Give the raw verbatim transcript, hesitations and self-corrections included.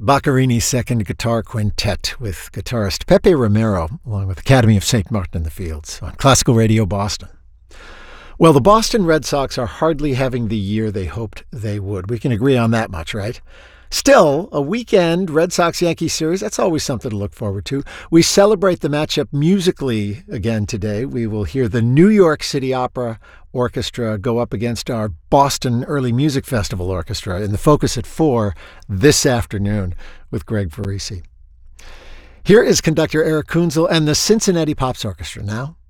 Boccherini's second guitar quintet with guitarist Pepe Romero, along with Academy of Saint Martin in the Fields on Classical Radio Boston. Well, the Boston Red Sox are hardly having the year they hoped they would. We can agree on that much, right? Still, a weekend Red Sox-Yankees series, that's always something to look forward to. We celebrate the matchup musically again today. We will hear the New York City Opera Orchestra go up against our Boston Early Music Festival Orchestra in the Focus at four this afternoon with Greg Parisi. Here is conductor Eric Kunzel and the Cincinnati Pops Orchestra now